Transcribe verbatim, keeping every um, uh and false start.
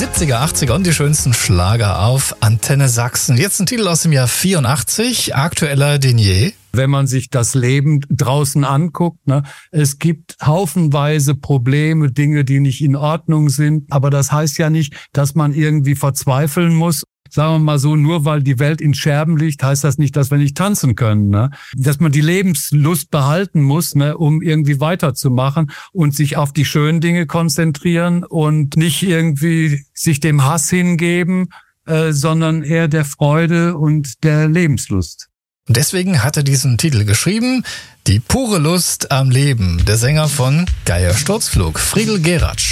siebziger, achtziger und die schönsten Schlager auf Antenne Sachsen. Jetzt ein Titel aus dem Jahr vierundachtzig, aktueller denn je. Wenn man sich das Leben draußen anguckt, ne, es gibt haufenweise Probleme, Dinge, die nicht in Ordnung sind. Aber das heißt ja nicht, dass man irgendwie verzweifeln muss. Sagen wir mal so, nur weil die Welt in Scherben liegt, heißt das nicht, dass wir nicht tanzen können. Ne? Dass man die Lebenslust behalten muss, ne, um irgendwie weiterzumachen und sich auf die schönen Dinge konzentrieren und nicht irgendwie sich dem Hass hingeben, äh, sondern eher der Freude und der Lebenslust. Und deswegen hat er diesen Titel geschrieben, Die pure Lust am Leben, der Sänger von Geier Sturzflug, Friedel Geratsch.